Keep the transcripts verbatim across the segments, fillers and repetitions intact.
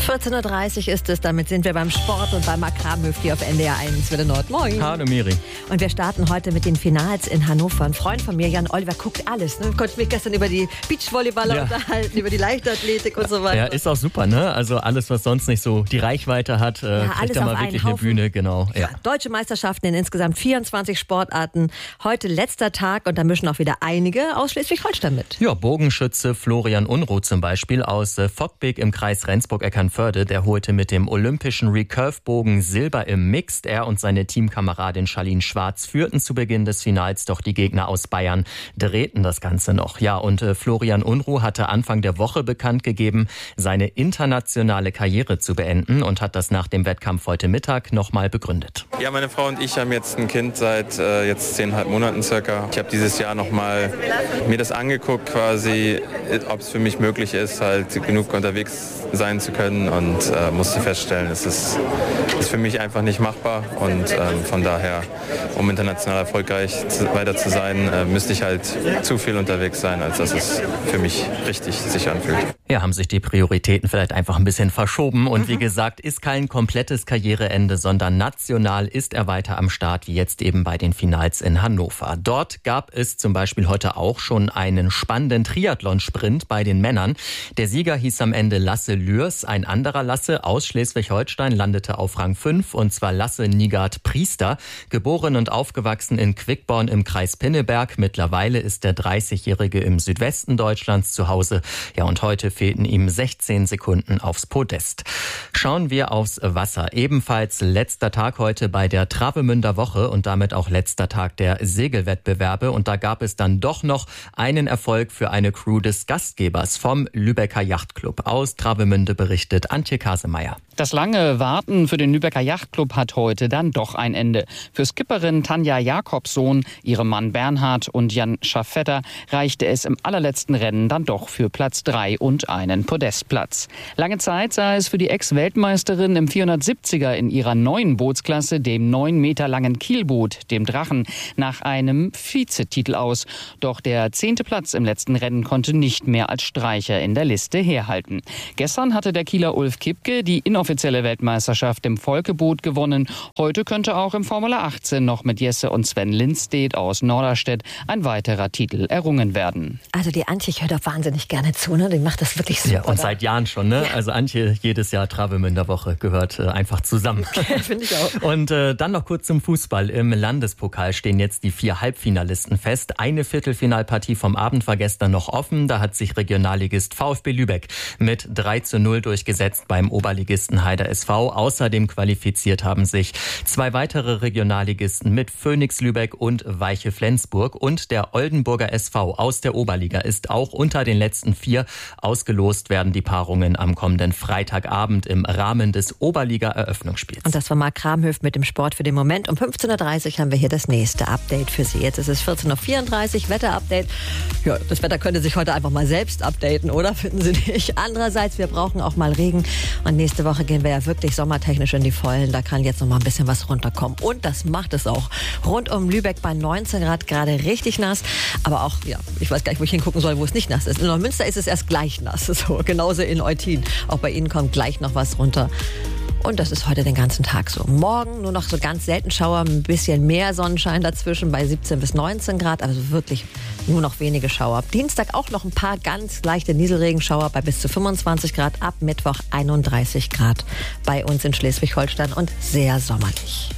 vierzehn Uhr dreißig ist es, damit sind wir beim Sport und bei Marc Kramhöft hier auf N D R eins, Welle Nord. Moin. Hallo Miri. Und wir starten heute mit den Finals in Hannover. Ein Freund von mir, Jan Oliver, guckt alles. Ne? Konnte mich gestern über die Beachvolleyballer ja. unterhalten, über die Leichtathletik und so weiter. Ja, ist auch super, ne? Also alles, was sonst nicht so die Reichweite hat, äh, ja, kriegt da mal wirklich eine Bühne, genau. Ja. Ja, deutsche Meisterschaften in insgesamt vierundzwanzig Sportarten. Heute letzter Tag und da mischen auch wieder einige aus Schleswig-Holstein mit. Ja, Bogenschütze Florian Unruh zum Beispiel aus äh, Vockbeek im Kreis Rendsburg-Eckernförde. Der holte mit dem olympischen Recurve-Bogen Silber im Mixed. Er und seine Teamkameradin Charlene Schwarz führten zu Beginn des Finals, doch die Gegner aus Bayern drehten das Ganze noch. Ja, und äh, Florian Unruh hatte Anfang der Woche bekannt gegeben, seine internationale Karriere zu beenden und hat das nach dem Wettkampf heute Mittag nochmal begründet. Ja, meine Frau und ich haben jetzt ein Kind seit äh, jetzt zehneinhalb Monaten circa. Ich habe dieses Jahr nochmal mir das angeguckt, quasi, ob es für mich möglich ist, halt genug unterwegs sein zu können und äh, musste feststellen, es ist, ist für mich einfach nicht machbar und ähm, von daher, um international erfolgreich zu, weiter zu sein, äh, müsste ich halt zu viel unterwegs sein, als dass es für mich richtig sich anfühlt. Ja, haben sich die Prioritäten vielleicht einfach ein bisschen verschoben und mhm. wie gesagt, ist kein komplettes Karriereende, sondern national ist er weiter am Start, wie jetzt eben bei den Finals in Hannover. Dort gab es zum Beispiel heute auch schon einen spannenden Triathlon-Sprint bei den Männern. Der Sieger hieß am Ende Lasse Lührs. Ein anderer Lasse aus Schleswig-Holstein landete auf Rang fünf, und zwar Lasse Nigard Priester. Geboren und aufgewachsen in Quickborn im Kreis Pinneberg. Mittlerweile ist der dreißigjährige im Südwesten Deutschlands zu Hause. Ja, und heute fehlten ihm sechzehn Sekunden aufs Podest. Schauen wir aufs Wasser. Ebenfalls letzter Tag heute bei der Travemünder Woche und damit auch letzter Tag der Segelwettbewerbe. Und da gab es dann doch noch einen Erfolg für eine Crew des Gastgebers vom Lübecker Yachtclub. Aus Travemünde berichtet Antje Kasemeyer. Das lange Warten für den Lübecker Yachtclub hat heute dann doch ein Ende. Für Skipperin Tanja Jakobsohn, ihrem Mann Bernhard und Jan Schaffetter reichte es im allerletzten Rennen dann doch für Platz drei und einen Podestplatz. Lange Zeit sah es für die Ex-Weltmeisterin im vierhundertsiebziger in ihrer neuen Bootsklasse, dem neun Meter langen Kielboot, dem Drachen, nach einem Vizetitel aus. Doch der zehnte Platz im letzten Rennen konnte nicht mehr als Streicher in der Liste herhalten. Gestern hatte der Kieler Ulf Kipke die inoffizielle Weltmeisterschaft im Volkeboot gewonnen. Heute könnte auch im Formula achtzehn noch mit Jesse und Sven Lindstedt aus Norderstedt ein weiterer Titel errungen werden. Also die Antje, ich höre doch wahnsinnig gerne zu, ne? Die macht das wirklich super. Ja, und seit Jahren schon, ne? Ja. Also Antje, jedes Jahr Travemünder Woche gehört äh, einfach zusammen. Finde ich auch. Und äh, dann noch kurz zum Fußball. Im Landespokal stehen jetzt die vier Halbfinalisten fest. Eine Viertelfinalpartie vom Abend war gestern noch offen. Da hat sich Regionalligist VfB Lübeck mit drei zu null durchgesetzt beim Oberligisten Heider S V. Außerdem qualifiziert haben sich zwei weitere Regionalligisten mit Phoenix Lübeck und Weiche Flensburg. Und der Oldenburger S V aus der Oberliga ist auch unter den letzten vier. Ausgelost werden die Paarungen am kommenden Freitagabend im Rahmen des Oberliga-Eröffnungsspiels. Und das war Marc Kramhöft mit dem Sport für den Moment. Um fünfzehn Uhr dreißig haben wir hier das nächste Update für Sie. Jetzt ist es vierzehn Uhr vierunddreißig, Wetter-Update. Ja, das Wetter könnte sich heute einfach mal selbst updaten, oder? Finden Sie nicht? Andererseits, wir brauchen auch mal Regen. Und nächste Woche gehen wir ja wirklich sommertechnisch in die Vollen. Da kann jetzt noch mal ein bisschen was runterkommen. Und das macht es auch. Rund um Lübeck bei neunzehn Grad, gerade richtig nass. Aber auch, ja, ich weiß gar nicht, wo ich hingucken soll, wo es nicht nass ist. In Neumünster ist es erst gleich nass. So, genauso in Eutin. Auch bei Ihnen kommt gleich noch was runter. Und das ist heute den ganzen Tag so. Morgen nur noch so ganz selten Schauer, ein bisschen mehr Sonnenschein dazwischen bei siebzehn bis neunzehn Grad, also wirklich nur noch wenige Schauer. Dienstag auch noch ein paar ganz leichte Nieselregenschauer bei bis zu fünfundzwanzig Grad, ab Mittwoch einunddreißig Grad bei uns in Schleswig-Holstein und sehr sommerlich.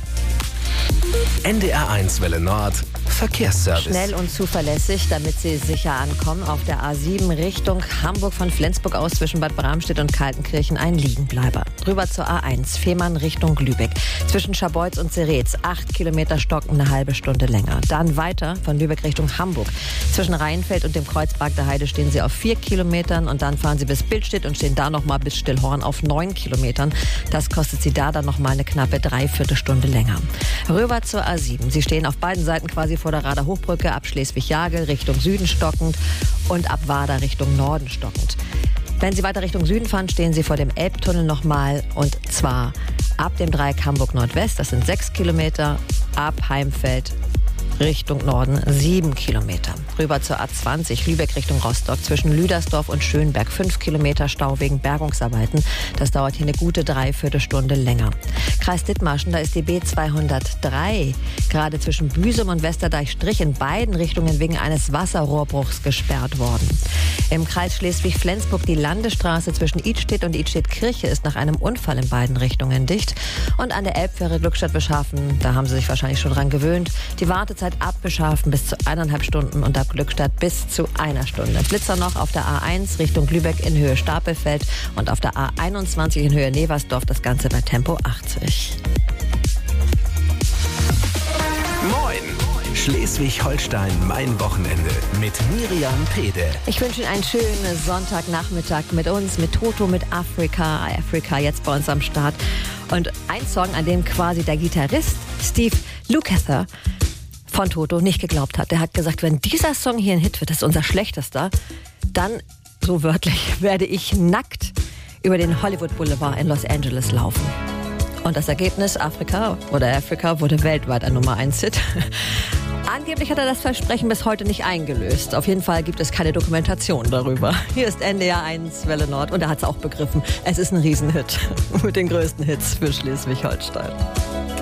N D R eins Welle Nord Verkehrsservice. Schnell und zuverlässig, damit Sie sicher ankommen. Auf der A sieben Richtung Hamburg von Flensburg aus zwischen Bad Bramstedt und Kaltenkirchen ein Liegenbleiber. Rüber zur A eins, Fehmarn Richtung Lübeck. Zwischen Scharbeutz und Zeretz acht Kilometer stocken, eine halbe Stunde länger. Dann weiter von Lübeck Richtung Hamburg. Zwischen Rheinfeld und dem Kreuzberg der Heide stehen Sie auf vier Kilometern und dann fahren Sie bis Billstedt und stehen da nochmal bis Stillhorn auf neun Kilometern. Das kostet Sie da dann nochmal eine knappe Dreiviertelstunde länger. Rüber zur A sieben. Sie stehen auf beiden Seiten quasi vor der Rader Hochbrücke, ab Schleswig-Jagel Richtung Süden stockend und ab Wader Richtung Norden stockend. Wenn Sie weiter Richtung Süden fahren, stehen Sie vor dem Elbtunnel nochmal, und zwar ab dem Dreieck Hamburg Nordwest, das sind sechs Kilometer, ab Heimfeld Richtung Norden sieben Kilometer. Rüber zur A zwanzig, Lübeck Richtung Rostock, zwischen Lüdersdorf und Schönberg fünf Kilometer Stau wegen Bergungsarbeiten. Das dauert hier eine gute Dreiviertelstunde länger. Kreis Dithmarschen, da ist die B zweihundertdrei gerade zwischen Büsum und Westerdeich-Strich in beiden Richtungen wegen eines Wasserrohrbruchs gesperrt worden. Im Kreis Schleswig-Flensburg die Landesstraße zwischen Idstedt und Idstedt-Kirche ist nach einem Unfall in beiden Richtungen dicht. Und an der Elbfähre Glückstadt-Beschafen, da haben Sie sich wahrscheinlich schon dran gewöhnt, die Wartezeit ab Beschafen bis zu eineinhalb Stunden und ab Glückstadt bis zu einer Stunde. Blitzer noch auf der A eins Richtung Lübeck in Höhe Stapelfeld und auf der A einundzwanzig in Höhe Neversdorf, das Ganze bei Tempo achtzig. Moin! Schleswig-Holstein, mein Wochenende mit Miriam Pede. Ich wünsche Ihnen einen schönen Sonntagnachmittag mit uns, mit Toto, mit Afrika. Afrika jetzt bei uns am Start. Und ein Song, an dem quasi der Gitarrist Steve Lukather von Toto nicht geglaubt hat. Der hat gesagt, wenn dieser Song hier ein Hit wird, das ist unser schlechtester, dann, so wörtlich, werde ich nackt über den Hollywood Boulevard in Los Angeles laufen. Und das Ergebnis, Afrika oder Afrika, wurde weltweit ein Nummer eins Hit. Angeblich hat er das Versprechen bis heute nicht eingelöst. Auf jeden Fall gibt es keine Dokumentation darüber. Hier ist N D R eins Welle Nord und er hat es auch begriffen. Es ist ein Riesenhit mit den größten Hits für Schleswig-Holstein.